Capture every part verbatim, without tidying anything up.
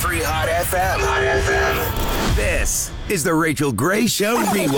Every Hot F M. Hot F M. This is the Rachel Gray Show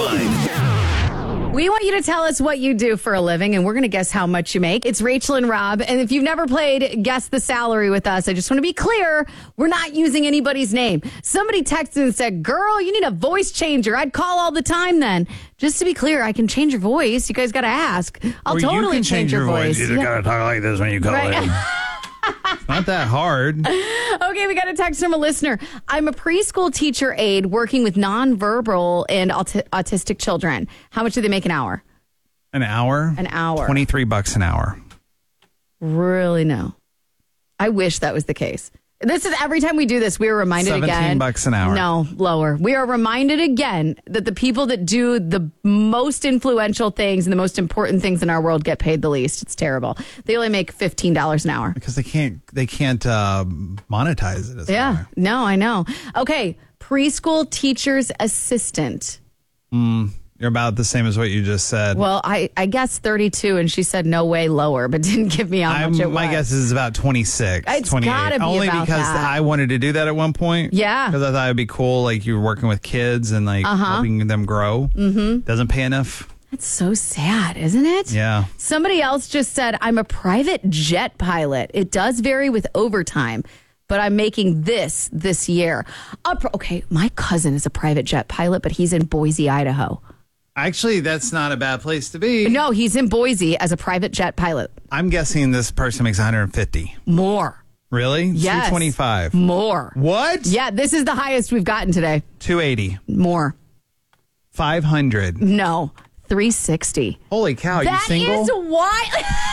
Rewind. We want you to tell us what you do for a living, and we're going to guess how much you make. It's Rachel and Rob, and if you've never played Guess the Salary with us, I just want to be clear, we're not using anybody's name. Somebody texted and said, girl, you need a voice changer. I'd call all the time then. Just to be clear, I can change your voice. You guys got to ask. I'll or totally you can change, change your, your voice. voice. You just Yeah. got to talk like this when you call Right. in. It's not that hard. Okay, we got a text from a listener. I'm a preschool teacher aide working with nonverbal and aut- autistic children. How much do they make an hour? An hour? An hour. twenty-three bucks an hour. Really? No. I wish that was the case. This is every time we do this, we are reminded seventeen again. bucks an hour. No, lower. We are reminded again that the people that do the most influential things and the most important things in our world get paid the least. It's terrible. They only make fifteen dollars an hour. Because they can't they can't uh, monetize it. As Yeah. far. No, I know. Okay. Preschool teacher's assistant. Mm, you're about the same as what you just said. Well, I, I guess thirty-two, and she said no way lower, but didn't give me how I'm, much it was. my guess is about twenty-six, It's twenty-eight. gotta be Only about because that. I wanted to do that at one point. Yeah. Because I thought it'd be cool, like you were working with kids and like Uh-huh. helping them grow. Mm-hmm. Doesn't pay enough. That's so sad, isn't it? Yeah. Somebody else just said, I'm a private jet pilot. It does vary with overtime, but I'm making this this year. A pro- okay, my cousin is a private jet pilot, but he's in Boise, Idaho. Actually, that's not a bad place to be. No, he's in Boise as a private jet pilot. I'm guessing this person makes one hundred fifty. More. Really? Yes. two twenty-five. More. What? Yeah, this is the highest we've gotten today. two eighty. More. five hundred. No. three sixty. Holy cow, you That single? is why.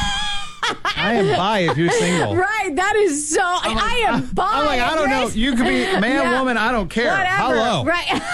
I am bi if you're single. Right, that is so. I am bi. I'm like, I don't know. right? You could be man, Yeah. woman, I don't care. Whatever. Hello. Right.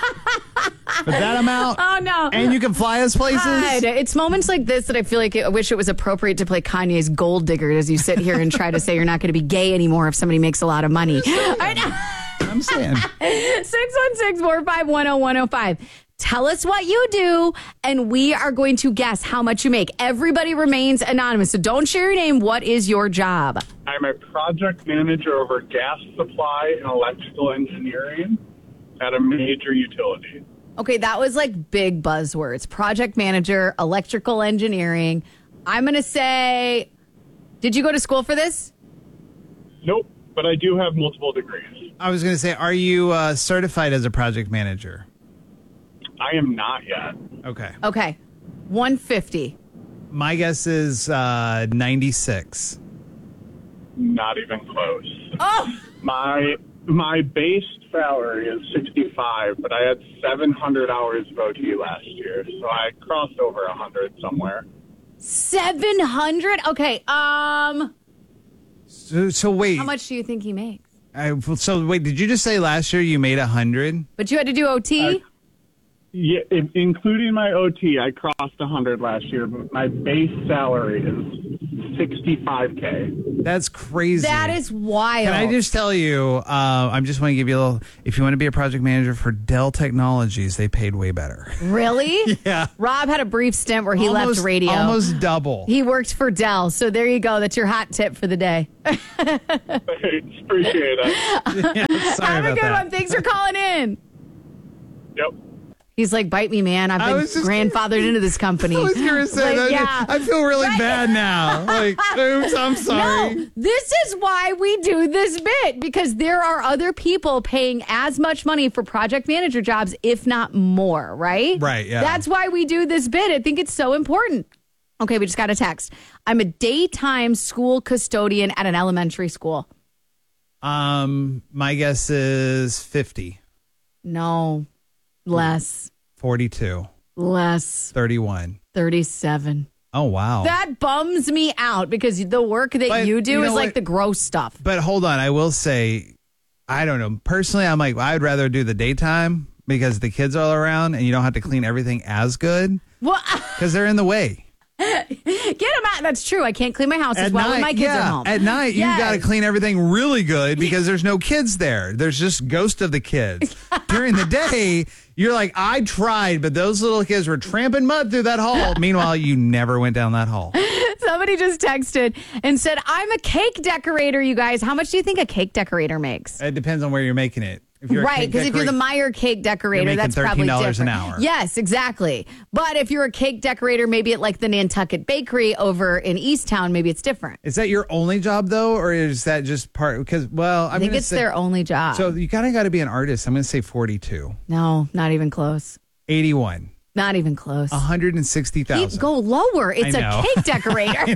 But that amount? Oh, no. And you can fly us places? God, it's moments like this that I feel like I wish it was appropriate to play Kanye's Gold Digger as you sit here and try to say you're not going to be gay anymore if somebody makes a lot of money. I know. I'm saying. six one six, four five one, oh one oh five. Tell us what you do, and we are going to guess how much you make. Everybody remains anonymous, so don't share your name. What is your job? I'm a project manager over gas supply and electrical engineering at a major utility. Okay, that was like big buzzwords. Project manager, electrical engineering. I'm going to say, did you go to school for this? Nope, but I do have multiple degrees. I was going to say, are you uh, certified as a project manager? I am not yet. Okay. Okay, one fifty. My guess is uh, ninety-six. Not even close. Oh, My my base salary is sixty-five, but I had seven hundred hours of O T last year, so I crossed over one hundred somewhere. seven hundred? Okay, um, So, so wait. how much do you think he makes? I, so wait, did you just say last year you made one hundred? But you had to do O T? I- Yeah, in- including my O T, I crossed one hundred last year, but my base salary is sixty-five K. That's crazy. That is wild. Can I just tell you, uh, I just want to give you a little, if you want to be a project manager for Dell Technologies, they paid way better. Really? Yeah. Rob had a brief stint where he almost, left radio. Almost double. He worked for Dell. So there you go. That's your hot tip for the day. Appreciate it. Yeah, sorry Have a about good that. one. Thanks for calling in. Yep. He's like, bite me, man. I've I been was just- grandfathered into this company. I was going to say Like, that. yeah. I feel really Right. bad now. Like, oops, I'm sorry. No, this is why we do this bit, because there are other people paying as much money for project manager jobs, if not more, right? Right, yeah. That's why we do this bit. I think it's so important. Okay, we just got a text. I'm a daytime school custodian at an elementary school. Um, my guess is fifty, No, less, forty-two, less, thirty-one. thirty-seven. Oh, wow. That bums me out because the work that But you do you know is like what? the gross stuff. But hold on, I will say, I don't know. Personally, I'm like, I'd rather do the daytime because the kids are all around and you don't have to clean everything as good Well, because they're in the way. get them out. That's true. I can't clean my house as At well night, when my kids yeah, are home. At night, Yes. you got to clean everything really good because there's no kids there. There's just ghost of the kids. During the day, you're like, I tried, but those little kids were tramping mud through that hall. Meanwhile, you never went down that hall. Somebody just texted and said, I'm a cake decorator, you guys. How much do you think a cake decorator makes? It depends on where you're making it. If you're a Right, cake because if you're the decorate- Meyer cake decorator, You're making that's probably thirteen dollars different. an hour. Yes, exactly. But if you're a cake decorator, maybe at like the Nantucket Bakery over in Easttown, maybe it's different. Is that your only job though, or is that just part? Because well, I'm I think gonna it's say, their only job. So you kind of got to be an artist. I'm going to say forty-two, no, not even close. eighty-one, Not even close. one hundred sixty Keep, thousand. go lower. It's I a know. cake decorator.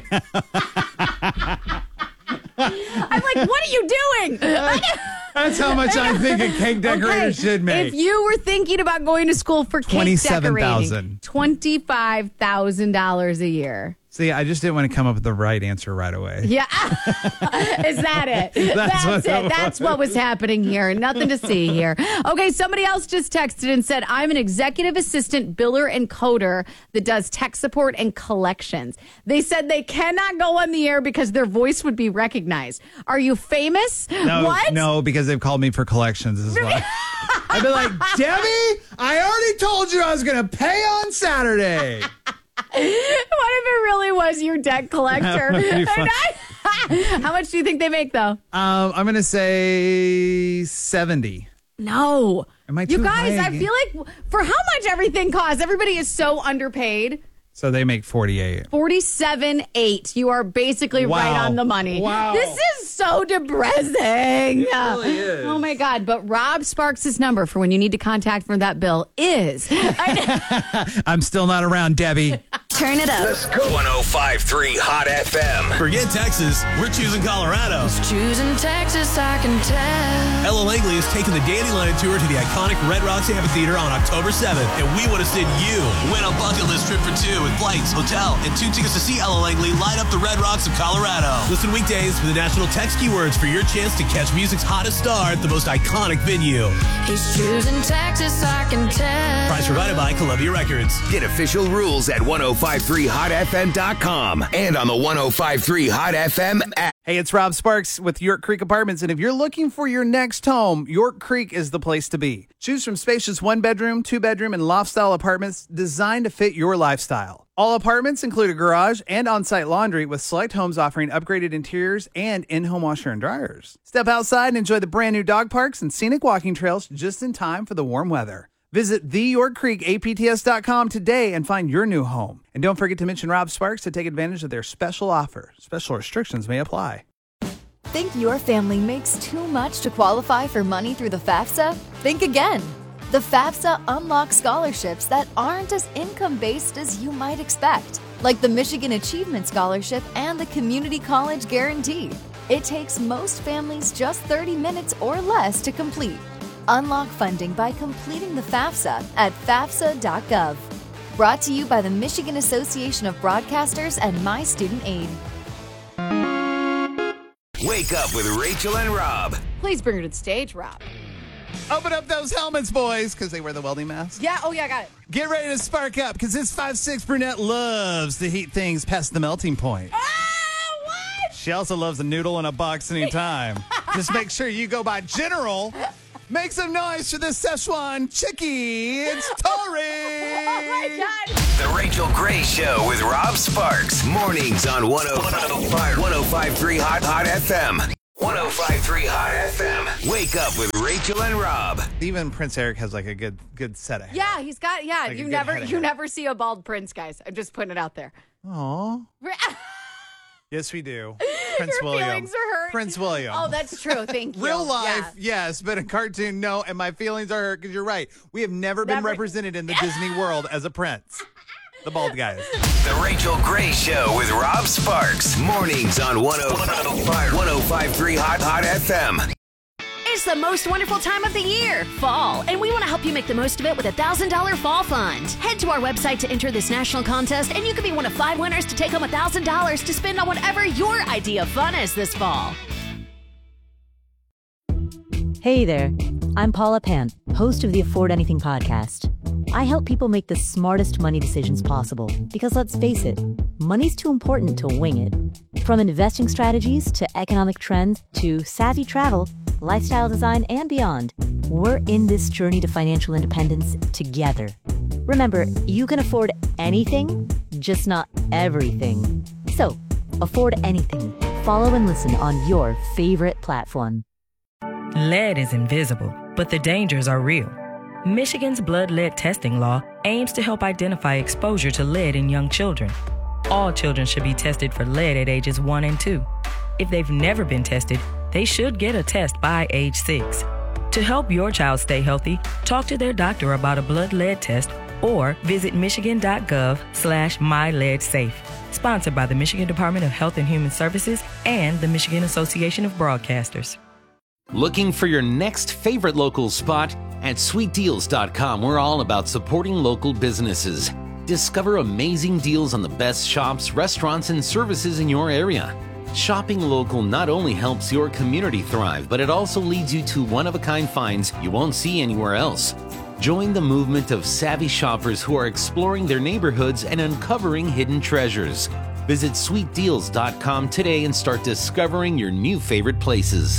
I'm like, what are you doing? That's how much I think a cake decorator Okay, should make. If you were thinking about going to school for cake twenty-seven thousand decorating, twenty-five thousand dollars a year. See, I just didn't want to come up with the right answer right away. Yeah. Is that it? That's, That's what it. it That's was. what was happening here. Nothing to see here. Okay, somebody else just texted and said, I'm an executive assistant biller and coder that does tech support and collections. They said they cannot go on the air because their voice would be recognized. Are you famous? No, What? no, because they've called me for collections as well. I've been like, Debbie, I already told you I was going to pay on Saturday. What if it really was your debt collector? That would be fun. How much do you think they make, though? Um, I'm going to say seventy. No. Am I You too guys, high I again? feel like for how much everything costs, everybody is so underpaid. So they make forty-eight. forty-seven eight. You are basically Wow. right on the money. Wow. This is so depressing. It really is. Oh my God. But Rob Sparks' number for when you need to contact for that bill is. I'm still not around, Debbie. Turn it up. Let's go. one oh five point three Hot F M. Forget Texas, we're choosing Colorado. Choosing Texas, I can tell. Ella Langley is taking the Dandelion Tour to the iconic Red Rocks Amphitheater on October seventh, and we want to send you win a bucket list trip for two with flights, hotel, and two tickets to see Ella Langley light up the Red Rocks of Colorado. Listen weekdays for the national text keywords for your chance to catch music's hottest star at the most iconic venue. He's choosing Texas, I can tell. Prize provided by Columbia Records. Get official rules at ten fifty-three hot f m dot com and on the ten fifty-three Hot F M app. Hey, it's Rob Sparks with York Creek Apartments, and if you're looking for your next home, York Creek is the place to be. Choose from spacious one-bedroom, two-bedroom, and loft-style apartments designed to fit your lifestyle. All apartments include a garage and on-site laundry, with select homes offering upgraded interiors and in-home washer and dryers. Step outside and enjoy the brand-new dog parks and scenic walking trails just in time for the warm weather. Visit the york creek a p t s dot com today and find your new home. And don't forget to mention Rob Sparks to take advantage of their special offer. Special restrictions may apply. Think your family makes too much to qualify for money through the FAFSA? Think again. The FAFSA unlocks scholarships that aren't as income-based as you might expect, like the Michigan Achievement Scholarship and the Community College Guarantee. It takes most families just thirty minutes or less to complete. Unlock funding by completing the FAFSA at fafsa dot gov. Brought to you by the Michigan Association of Broadcasters and My Student Aid. Wake up with Rachel and Rob. Please bring her to the stage, Rob. Open up those helmets, boys, because they wear the welding mask. Yeah. Oh, yeah, I got it. Get ready to spark up, because this five six brunette loves to heat things past the melting point. Ah, what? She also loves a noodle in a box anytime. Just make sure you go by General. Make some noise for this Szechuan chickie. It's Tori. Oh, my God. The Rachel Gray Show with Rob Sparks. Mornings on ten five point three Hot Hot F M. ten five point three Hot F M. Wake up with Rachel and Rob. Even Prince Eric has like a good good set of hair. Yeah, he's got, yeah, Like a you good never, head of you hair. never see a bald prince, guys. I'm just putting it out there. Aw. Yes, we do. Prince Your William. feelings are hurt. Prince William. Oh, that's true. Thank you. Real life, Yeah. yes, but in cartoon, no. And my feelings are hurt because you're right. We have never been Never- represented in the Disney world as a prince. The bald guys. The Rachel Gray Show with Rob Sparks. Mornings on ten five point three Hot Hot F M. It's the most wonderful time of the year, fall, and we want to help you make the most of it with a one thousand dollars Fall Fund. Head to our website to enter this national contest, and you could be one of five winners to take home one thousand dollars to spend on whatever your idea of fun is this fall. Hey there, I'm Paula Pant, host of the Afford Anything podcast. I help people make the smartest money decisions possible because, let's face it, money's too important to wing it. From investing strategies to economic trends to savvy travel, lifestyle design, and beyond, we're in this journey to financial independence together. Remember, you can afford anything, just not everything. So, afford anything. Follow and listen on your favorite platform. Lead is invisible, but the dangers are real. Michigan's blood lead testing law aims to help identify exposure to lead in young children. All children should be tested for lead at ages one and two. If they've never been tested, they should get a test by age six. To help your child stay healthy, talk to their doctor about a blood lead test or visit michigan.gov slash myleadsafe. Sponsored by the Michigan Department of Health and Human Services and the Michigan Association of Broadcasters. Looking for your next favorite local spot? At sweet deals dot com, we're all about supporting local businesses. Discover amazing deals on the best shops, restaurants, and services in your area. Shopping local not only helps your community thrive, but it also leads you to one-of-a-kind finds you won't see anywhere else. Join the movement of savvy shoppers who are exploring their neighborhoods and uncovering hidden treasures. Visit sweet deals dot com today and start discovering your new favorite places.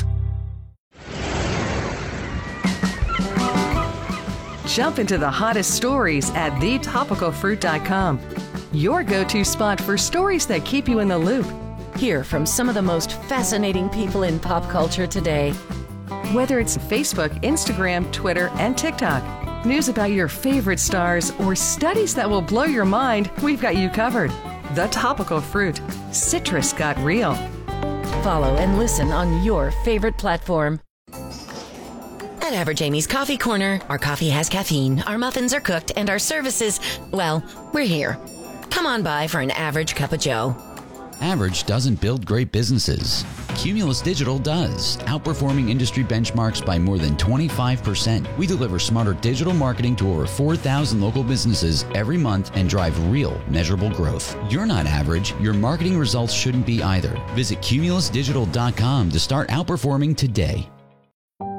Jump into the hottest stories at the topical fruit dot com. Your go-to spot for stories that keep you in the loop. Hear from some of the most fascinating people in pop culture today. Whether it's Facebook, Instagram, Twitter, and TikTok, news about your favorite stars, or studies that will blow your mind, we've got you covered. The Topical Fruit. Citrus got real. Follow and listen on your favorite platform. At Average Amy's Coffee Corner, our coffee has caffeine, our muffins are cooked, and our services, well, we're here. Come on by for an average cup of joe. Average doesn't build great businesses. Cumulus Digital does, outperforming industry benchmarks by more than twenty-five percent. We deliver smarter digital marketing to over four thousand local businesses every month and drive real, measurable growth. You're not average. Your marketing results shouldn't be either. Visit cumulus digital dot com to start outperforming today.